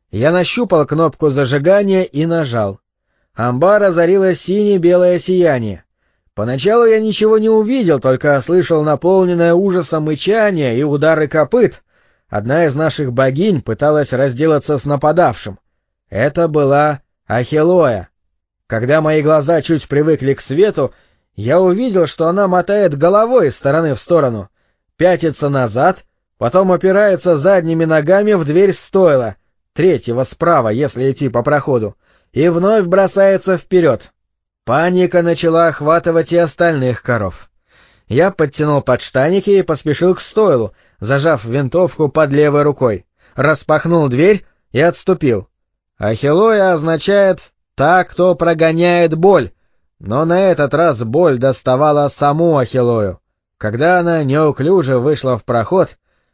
Я нащупал кнопку зажигания и нажал. Амбар озарило сине-белое сияние. Поначалу я ничего не увидел, только слышал наполненное ужасом мычание и удары копыт. Одна из наших богинь пыталась разделаться с нападавшим. Это была Ахиллоя. Когда мои глаза чуть привыкли к свету, я увидел, что она мотает головой из стороны в сторону, пятится назад, потом опирается задними ногами в дверь стойла, третьего справа, если идти по проходу, и вновь бросается вперед. Паника начала охватывать и остальных коров. Я подтянул подштанники и поспешил к стойлу, зажав винтовку под левой рукой, распахнул дверь и отступил. Ахиллоя означает «та, кто прогоняет боль», но на этот раз боль доставала саму Ахиллою. Когда она неуклюже вышла в проход,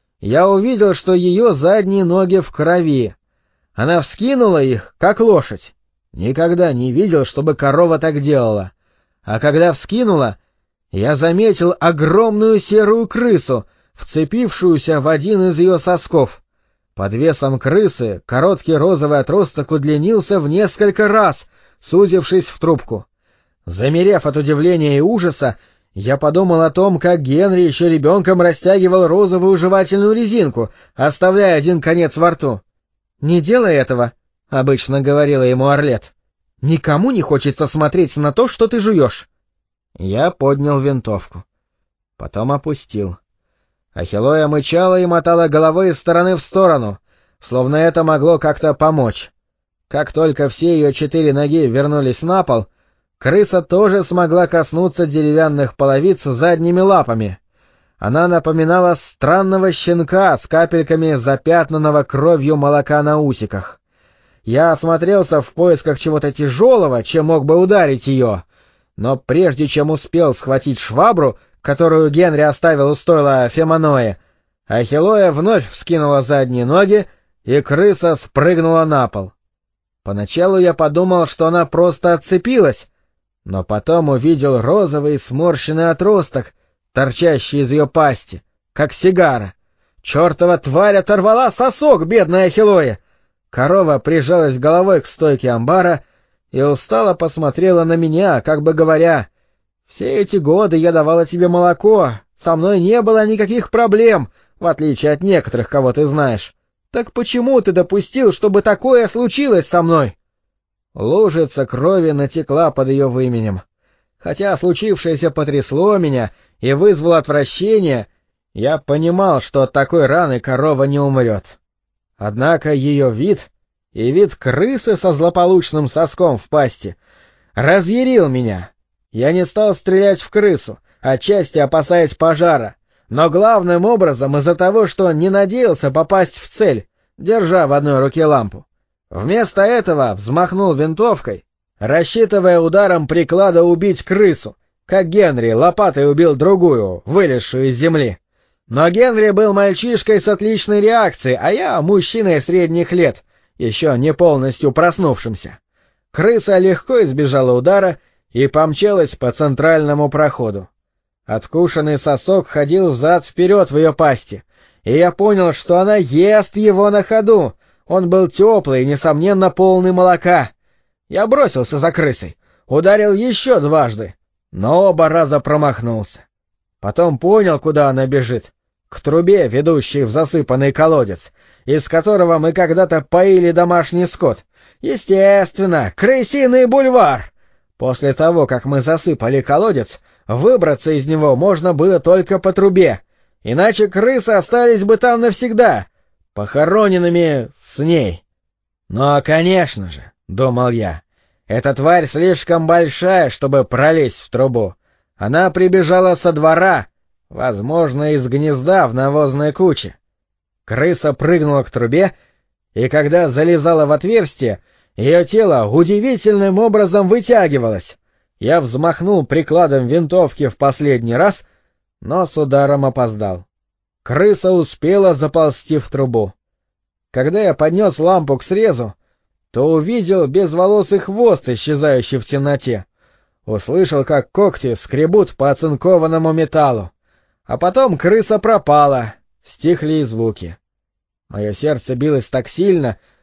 я увидел, что ее задние ноги в крови. Она вскинула их, как лошадь. Никогда не видел, чтобы корова так делала. А когда вскинула, я заметил огромную серую крысу, вцепившуюся в один из ее сосков. Под весом крысы короткий розовый отросток удлинился в несколько раз, сузившись в трубку. Замерев от удивления и ужаса, я подумал о том, как Генри еще ребенком растягивал розовую жевательную резинку, оставляя один конец во рту. «Не делай этого», — обычно говорила ему Арлетт. «Никому не хочется смотреть на то, что ты жуешь». Я поднял винтовку. Потом опустил. Ахиллоя мычала и мотала головой из стороны в сторону, словно это могло как-то помочь. Как только все ее 4 ноги вернулись на пол, крыса тоже смогла коснуться деревянных половиц задними лапами. Она напоминала странного щенка с капельками запятнанного кровью молока на усиках. Я осмотрелся в поисках чего-то тяжелого, чем мог бы ударить ее, но прежде чем успел схватить швабру, которую Генри оставил у стойла Феманои, Ахиллоя вновь вскинула задние ноги, и крыса спрыгнула на пол. Поначалу я подумал, что она просто отцепилась, но потом увидел розовый сморщенный отросток, торчащий из ее пасти, как сигара. Чёртова тварь оторвала сосок бедной Ахиллое! Корова прижалась головой к стойке амбара и устало посмотрела на меня, как бы говоря: «Все эти годы я давала тебе молоко, со мной не было никаких проблем, в отличие от некоторых, кого ты знаешь. Так почему ты допустил, чтобы такое случилось со мной?» Лужица крови натекла под ее выменем. Хотя случившееся потрясло меня и вызвало отвращение, я понимал, что от такой раны корова не умрет. Однако ее вид и вид крысы со злополучным соском в пасти разъярил меня. Я не стал стрелять в крысу, отчасти опасаясь пожара, но главным образом из-за того, что не надеялся попасть в цель, держа в одной руке лампу. Вместо этого взмахнул винтовкой, рассчитывая ударом приклада убить крысу, как Генри лопатой убил другую, вылезшую из земли. Но Генри был мальчишкой с отличной реакцией, а я мужчиной средних лет, еще не полностью проснувшимся. Крыса легко избежала удара и помчалась по центральному проходу. Откушенный сосок ходил взад-вперед в ее пасти, и я понял, что она ест его на ходу. Он был теплый и, несомненно, полный молока. Я бросился за крысой, ударил еще дважды, но оба раза промахнулся. Потом понял, куда она бежит. К трубе, ведущей в засыпанный колодец, из которого мы когда-то поили домашний скот. Естественно, крысиный бульвар. После того, как мы засыпали колодец, выбраться из него можно было только по трубе, иначе крысы остались бы там навсегда, похороненными с ней. Но, конечно же, — думал я, — эта тварь слишком большая, чтобы пролезть в трубу. Она прибежала со двора, возможно, из гнезда в навозной куче. Крыса прыгнула к трубе, и когда залезала в отверстие, ее тело удивительным образом вытягивалось. Я взмахнул прикладом винтовки в последний раз, но с ударом опоздал. Крыса успела заползти в трубу. Когда я поднес лампу к срезу, то увидел безволосый хвост, исчезающий в темноте. Услышал, как когти скребут по оцинкованному металлу. А потом крыса пропала, стихли и звуки. Мое сердце билось так сильно,